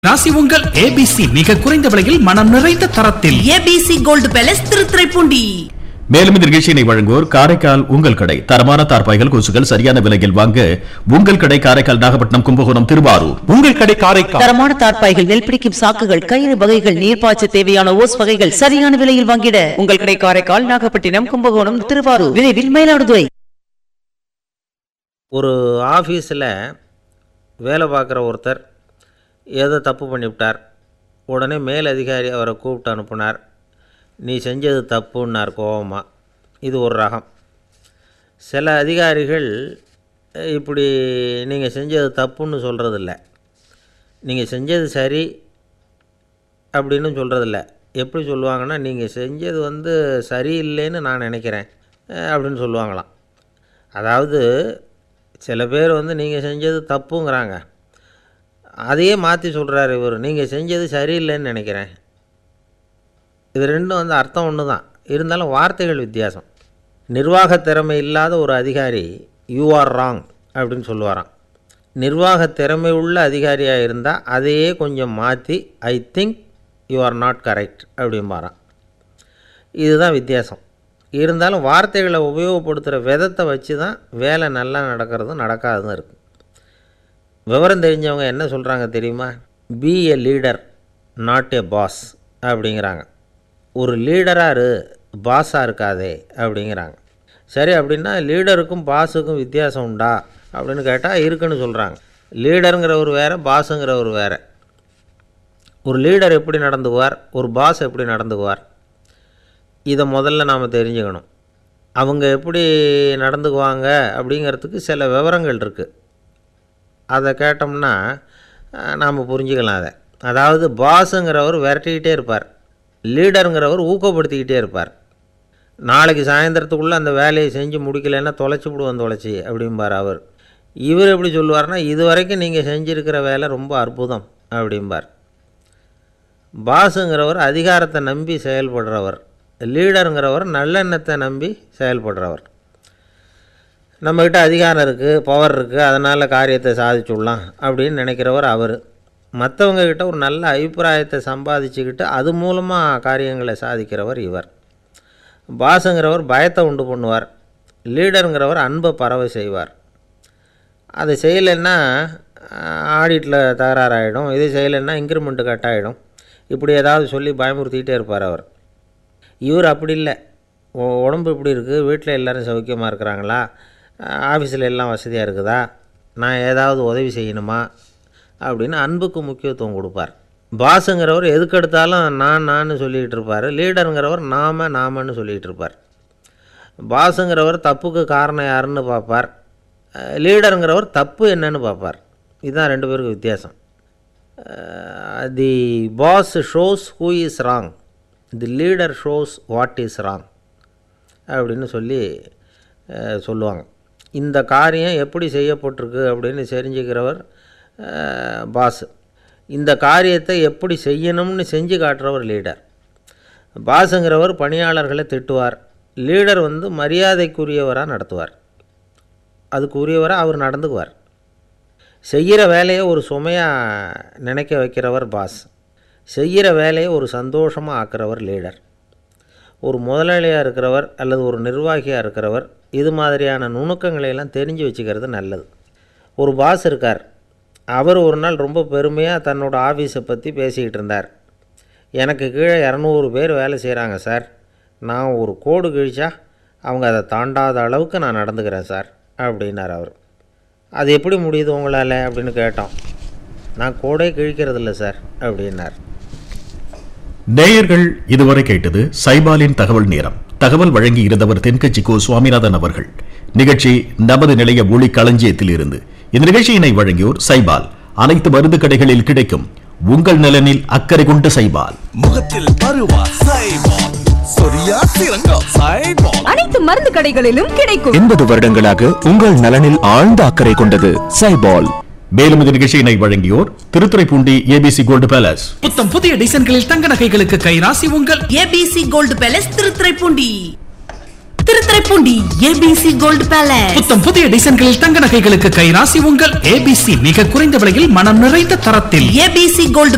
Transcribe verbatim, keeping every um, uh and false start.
ராசி உங்கள் ஏபிசி மிக குறைந்த விலையில் மனம் நிறைந்த தரத்தில் ஏபிசி கோல்டு பேலஸ் திருத்துறைப்பூண்டி. மேலும் இந்த நிகழ்ச்சியை வழங்குவோர் காரைக்கால் உங்கள் கடை. தரமான தார்பாய்கள் கொசுகள் சரியான விலையில் வாங்க உங்கள் கடை காரைக்கால், நாகப்பட்டினம், கும்பகோணம், திருவாரூர். உங்கள் கடை காரைக்கால். தரமான தார்பாய்கள், நெல் பிடிக்கும் சாக்குகள், கயிறு வகைகள், நீர்ப்பாய்ச்ச தேவையான ஓஸ் வகைகள் சரியான விலையில் வாங்கிட உங்கள் கடை காரைக்கால், நாகப்பட்டினம், கும்பகோணம், திருவாரூர். விரைவில் மயிலாடுதுறை. ஒரு ஆஃபீஸில் வேலை பார்க்குற ஒருத்தர் ஏதோ தப்பு பண்ணிவிட்டார். உடனே மேலதிகாரி அவரை கூப்பிட்டு அனுப்புனார். நீ செஞ்சது தப்புன்னார் கோபமாக. இது ஒரு ரகம். சில அதிகாரிகள் இப்படி நீங்கள் செஞ்சது தப்புன்னு சொல்கிறதில்ல, நீங்கள் செஞ்சது சரி அப்படின்னு சொல்கிறதில்ல. எப்படி சொல்லுவாங்கன்னா, நீங்கள் செஞ்சது வந்து சரியில்லைன்னு நான் நினைக்கிறேன் அப்படின்னு சொல்லுவாங்களாம். அதாவது சில பேர் வந்து நீங்கள் செஞ்சது தப்புங்கிறாங்க, அதையே மாற்றி சொல்கிறார் இவர், நீங்கள் செஞ்சது சரியில்லைன்னு நினைக்கிறேன். இது ரெண்டும் வந்து அர்த்தம் ஒன்று தான், இருந்தாலும் வார்த்தைகள் வித்தியாசம். நிர்வாக திறமை இல்லாத ஒரு அதிகாரி யூ ஆர் ராங் அப்படின்னு சொல்லுவாராம். நிர்வாக திறமை உள்ள அதிகாரியாக இருந்தால் அதையே கொஞ்சம் மாற்றி I think you are not correct அப்படிம்பாராம். இதுதான் வித்தியாசம். இருந்தாலும் வார்த்தைகளை உபயோகப்படுத்துகிற விதத்தை வச்சு தான் வேலை நல்லா நடக்கிறதும் நடக்காததும் இருக்குது. விவரம் தெரிஞ்சவங்க என்ன சொல்கிறாங்க தெரியுமா? B a leader not a pass அப்படிங்கிறாங்க. ஒரு லீடராக இரு, பாஸாக இருக்காதே அப்படிங்கிறாங்க. சரி, அப்படின்னா லீடருக்கும் பாஸுக்கும் வித்தியாசம் உண்டா அப்படின்னு கேட்டால் இருக்குன்னு சொல்கிறாங்க. லீடருங்கிறவர் வேறு, பாஸுங்கிறவர் வேறு. ஒரு லீடர் எப்படி நடந்துக்குவார், ஒரு பாஸ் எப்படி நடந்துக்குவார், இதை முதல்ல நாம் தெரிஞ்சுக்கணும். அவங்க எப்படி நடந்துக்குவாங்க அப்படிங்கிறதுக்கு சில விவரங்கள் இருக்குது. அதை கேட்டோம்னா நாம் புரிஞ்சுக்கலாம் அதை. அதாவது பாஸுங்கிறவர் விரட்டிக்கிட்டே இருப்பார், லீடருங்கிறவர் ஊக்கப்படுத்திக்கிட்டே இருப்பார். நாளைக்கு சாயந்தரத்துக்குள்ளே அந்த வேலையை செஞ்சு முடிக்கலைன்னா தொலைச்சி விடுவோம் தொலைச்சி அப்படிம்பார் அவர். இவர் எப்படி சொல்லுவார்னா, இது வரைக்கும் நீங்கள் செஞ்சுருக்கிற வேலை ரொம்ப அற்புதம் அப்படிம்பார். பாஸுங்கிறவர் அதிகாரத்தை நம்பி செயல்படுறவர், லீடருங்கிறவர் நல்லெண்ணத்தை நம்பி செயல்படுறவர். நம்மக்கிட்ட அதிகாரம் இருக்குது, பவர் இருக்குது, அதனால் காரியத்தை சாதிச்சுடலாம் அப்படின்னு நினைக்கிறவர் அவர். மற்றவங்கக்கிட்ட ஒரு நல்ல அபிப்பிராயத்தை சம்பாதிச்சுக்கிட்டு அது மூலமாக காரியங்களை சாதிக்கிறவர் இவர். பாஸுங்கிறவர் பயத்தை உண்டு பண்ணுவார், லீடருங்கிறவர் அன்பை பரவ செய்வார். அதை செய்யலைன்னா ஆடிட்டில் தகராறாயிடும், இது செய்யலைன்னா இன்க்ரிமெண்ட்டு கட் ஆகிடும், இப்படி ஏதாவது சொல்லி பயமுறுத்திக்கிட்டே இருப்பார் அவர். இவர் அப்படி இல்லை. உடம்பு இப்படி இருக்குது, வீட்டில் எல்லோரும் சௌக்கியமாக இருக்கிறாங்களா, ஆஃபீஸில் எல்லாம் வசதியாக இருக்குதா, நான் ஏதாவது உதவி செய்யணுமா அப்படின்னு அன்புக்கு முக்கியத்துவம் கொடுப்பார். பாஸுங்கிறவர் எதுக்கெடுத்தாலும் நான் நான் சொல்லிகிட்டு இருப்பார், லீடருங்கிறவர் நாம நாமன்னு சொல்லிகிட்டு இருப்பார். பாஸுங்கிறவர் தப்புக்கு காரணம் யாருன்னு பார்ப்பார், லீடருங்கிறவர் தப்பு என்னன்னு பார்ப்பார். இதுதான் ரெண்டு பேருக்கு வித்தியாசம். தி pass shows who is wrong, the leader shows what is wrong அப்படின்னு சொல்லி சொல்லுவாங்க. இந்த காரியம் எப்படி செய்யப்பட்டிருக்கு அப்படின்னு தெரிஞ்சுக்கிறவர் பாஸ், இந்த காரியத்தை எப்படி செய்யணும்னு செஞ்சு காட்டுறவர் லீடர். பாஸுங்கிறவர் பணியாளர்களை திட்டுவார், லீடர் வந்து மரியாதைக்குரியவராக நடத்துவார், அதுக்குரியவராக அவர் நடந்துக்குவார். செய்கிற வேலையை ஒரு சுமையாக நினைக்க வைக்கிறவர் பாஸ், செய்கிற வேலையை ஒரு சந்தோஷமாக ஆக்கிறவர் லீடர். ஒரு முதலாளியாக இருக்கிறவர் அல்லது ஒரு நிர்வாகியாக இருக்கிறவர் இது மாதிரியான நுணுக்கங்களையெல்லாம் தெரிஞ்சு வச்சுக்கிறது நல்லது. ஒரு பாஸ் இருக்கார், அவர் ஒரு நாள் ரொம்ப பெருமையாக தன்னோட ஆஃபீஸை பற்றி பேசிக்கிட்டு இருந்தார். எனக்கு கீழே இரநூறு பேர் வேலை செய்கிறாங்க சார், நான் ஒரு கோடு கிழிச்சா அவங்க அதை தாண்டாத அளவுக்கு நான் நடந்துக்கிறேன் சார் அப்படின்னார் அவர். அது எப்படி முடியுது உங்களால் அப்படின்னு கேட்டோம். நான் கோடே கிழிக்கிறதில்ல சார் அப்படின்னார். நேயர்கள் இதுவரை கேட்டது சைபாலின் தகவல் நேரம். தகவல் வழங்கி இருந்தவர் தென்கட்சி கோ சுவாமிநாதன் அவர்கள். நிகழ்ச்சி நமது நிலைய ஒளி களஞ்சியத்தில் இருந்து. இந்த நிகழ்ச்சியினை வழங்கியோர் சைபால். அனைத்து மருந்து கடைகளில் கிடைக்கும் உங்கள் நலனில் அக்கறை கொண்டு சைபால். முகத்தில் பருவா சைபால், சொரியா சிறங்கா சைபால். அனைத்து மருந்து கடைகளிலும் கிடைக்கும். எண்பது வருடங்களாக உங்கள் நலனில் ஆழ்ந்த அக்கறை கொண்டது சைபால். மேலும் இந்த நிகழ்ச்சியினை வழங்கியோர் திருத்துறைப்பூண்டி ஏபிசி கோல்டு பேலஸ். புத்தம் புதிய டிசைன்களில் தங்க நகைகளுக்கு கைராசி உங்கள் ABC gold palace Thiruthuraipoondi. Thiruthuraipoondi ABC gold palace. புத்தம் புதிய டிசைன்களில் தங்க நகைகளுக்கு கைராசி உங்கள் ஏபிசி மிக குறைந்த விலையில் மனம் நிறைந்த தரத்தில் ஏபிசி கோல்டு